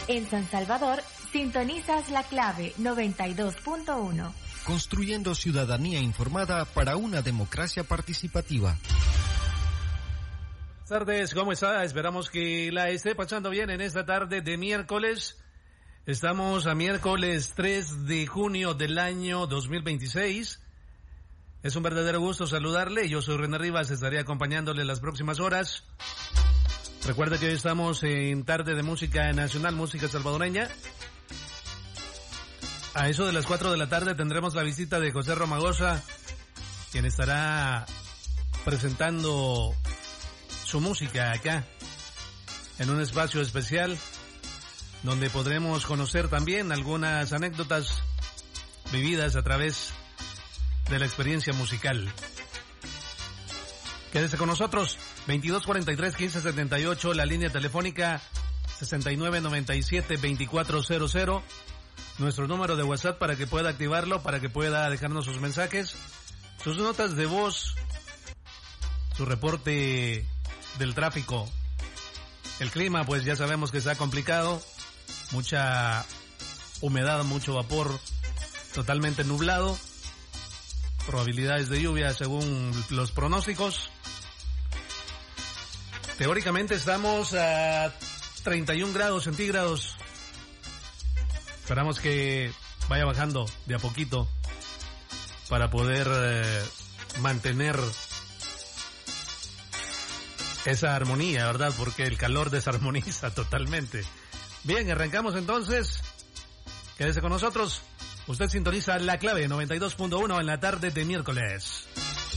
En San Salvador, sintonizas La Clave 92.1. Construyendo ciudadanía informada para una democracia participativa. Buenas tardes, ¿cómo está? Esperamos que la esté pasando bien en esta tarde de miércoles. Estamos a miércoles 3 de junio del año 2026. Es un verdadero gusto saludarle. Yo soy René Rivas, estaré acompañándole las próximas horas. Recuerda que hoy estamos en tarde de música nacional, música salvadoreña. A eso de las 4 de la tarde tendremos la visita de José Romagosa, quien estará presentando su música acá, en un espacio especial, donde podremos conocer también algunas anécdotas vividas a través de la experiencia musical. Quédese con nosotros, 2243-1578, la línea telefónica 6997-2400, nuestro número de WhatsApp para que pueda activarlo, para que pueda dejarnos sus mensajes, sus notas de voz, su reporte del tráfico. El clima, pues ya sabemos que está complicado, mucha humedad, mucho vapor, totalmente nublado, probabilidades de lluvia según los pronósticos. Teóricamente estamos a 31 grados centígrados. Esperamos que vaya bajando de a poquito para poder mantener esa armonía, ¿verdad? Porque el calor desarmoniza totalmente. Bien, arrancamos entonces. Quédese con nosotros. Usted sintoniza La Clave 92.1 en la tarde de miércoles.